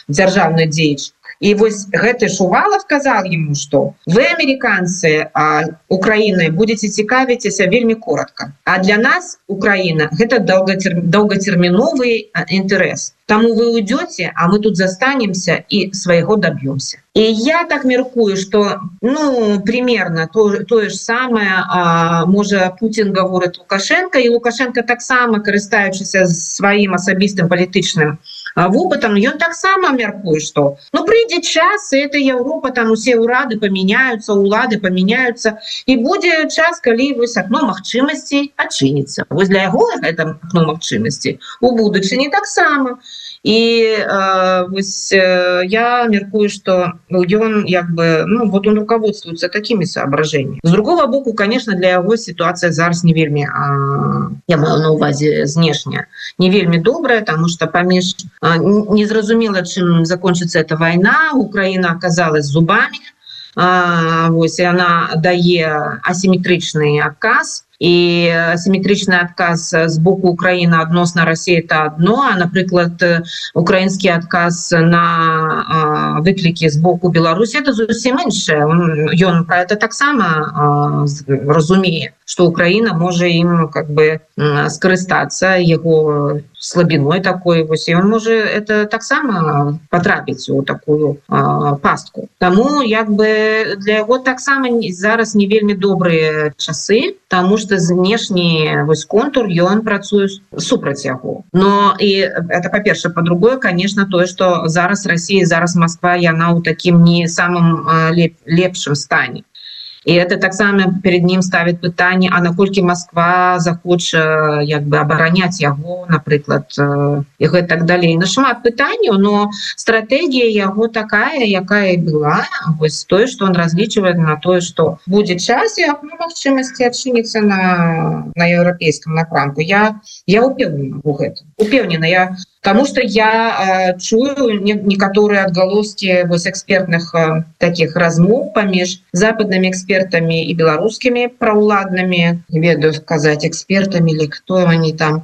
дзяржаўны дзеяч. І вось гэты Шувалов казал ему, что вы, американцы, Украины, будете цікавіцеся вельмі коротко. А для нас, Украина, это долготерминовый интерес. Тому вы уйдете, а мы тут застанемся и своего добьемся. И я так меркую, что примерно то же самое може Путин говорить Лукашенко, и Лукашенко так само, користаючися своим особистым політичним вопытом, ён так само меркуе, что прийде час, и эта Европа, там усе улады поменяются, и будет час, калі вось окно магчымасцей адчыніцца. Вось для яго это окно магчымасцей у будучыні так само. И я меркую, что он он руководствуется такими соображениями. С другого боку, конечно, для его ситуация зараз не вельмі, я маю на увазе знешняя, не вельмі добрая, потому что помеж незразумела, чым закончится эта война, Украина оказалась зубами, и она дае асимметричный отказ. І асіметричны адказ з боку Украіны адносна Расіі это одно, а, напрыклад, украінскі адказ на выклікі з боку Беларусі это зусім іншае. Ён про это таксама разумее, что Украина можа ім скарыстацца яго слабіной такой, і он можа это таксама потрапіць у такую пастку. Таму для яго таксама зараз не вельмі добрыя часы, потому что знешні контур, ён працуе супраць яго. Но и это по-перше, по-другое, конечно, тое, что зараз Россия, зараз Москва, яна ў такім не самым лепшым стане. И это так само перед ним ставит пытанне, а наколькі Москва захоча абараняць яго, напрыклад, і так далей. Шмат пытанняў, но стратегія яго такая, якая і была. Вось тое, что он разлічвае на тое, что будзе час і окно магчымасці адчыніцца на еўрапейскім напрамку. Я упэўнена ў гэтым. Упэўнена. Потому что я чую некоторые отголоски экспертных таких размов паміж западными экспертами и белорусскими проуладными, не ведаю сказать, экспертами или кто они там.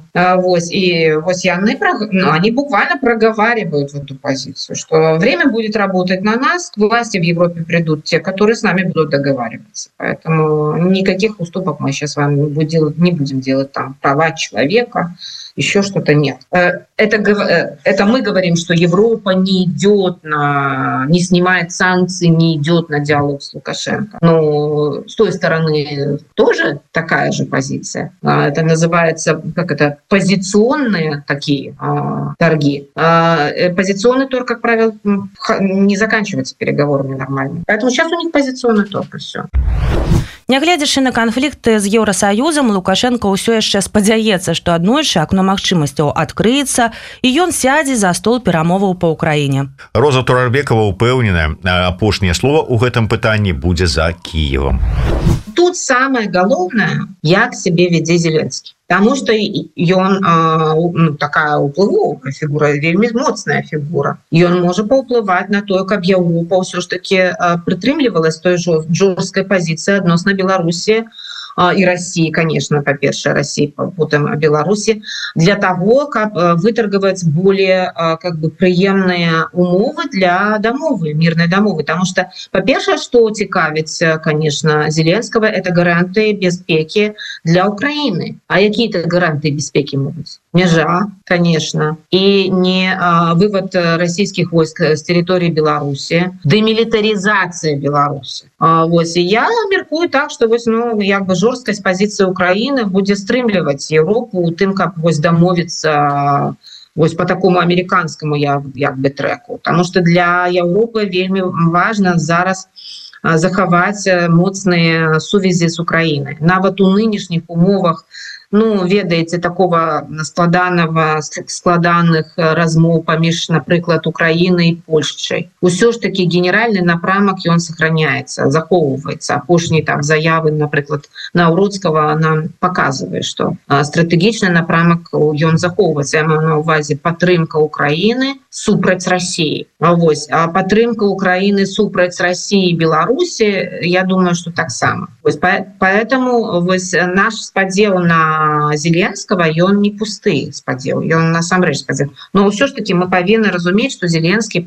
Они буквально проговаривают эту позицию, что время будет работать на нас, к власти в Европе придут те, которые с нами будут договариваться. Поэтому никаких уступок мы сейчас с вами не будем делать, там права человека, еще что-то нет. Это мы говорим, что Европа не снимает санкции, не идет на диалог с Лукашенко. Но с той стороны тоже такая же позиция. Это называется, позиционные такие торги. Позиционный торг, как правило, не заканчивается переговорами нормально. Поэтому сейчас у них позиционный торг, и все. Нягледзячы на канфлікты з Еўрасаюзам, Лукашенко ўсё яшчэ спадзяецца, што аднойчы акно магчымасцяў адкрыецца і ён сядзе за стол перамоваў па Ўкраіне. Роза Турарбекова упэўнена, апошняе слово ў гэтым пытанні будзе за Киевом. Тут самое главное, як себе веде Зеленский. Потому что он такая уплывовая фигура, вельмі моцная фигура. И он может паўплываць на то, каб Европа ўсё ж таки прытрымлівалась той жорсткай позиции адносна Беларусі и России, конечно, по-перше, России, потом Беларуси, для того, как выторговать более приемные умовы для домовы, мирной домовы. Потому что, по-перше, что цікавіць, конечно, Зеленского, это гарантии бяспеки для Украины. А какие-то гарантии бяспеки могут? Межа, конечно, и не вывод российских войск с территории Беларуси, демилитаризация Беларуси. И я меркую так, что жорсткасць позиции Украины будет стрымліваць Европу у тым, как домовиться по такому американскому треку. Потому что для Европы вельмі важно зараз захаваць моцныя сувязі з Украиной. Нават у нынешніх умовах, ведаеце, такого складаных размоў паміж, напрыклад, Украиной и Польшчай. Усё ж таки генеральный напрамак ён сохраняется, захоўваецца. Апошнія заявы, напрыклад, Наўродскага нам показывает, что стратегічны напрамак ён захоўваецца. Я маю на увазе падтрымка Украины супраць России. А падтрымка Украины супраць России и Беларуси, я думаю, что так само. Поэтому наш спадзеў на Зеленского, ён не пусты спадзеў, ён насамрэч спадзеў. Но ўсё ж таки мы павінны разумець, что Зеленский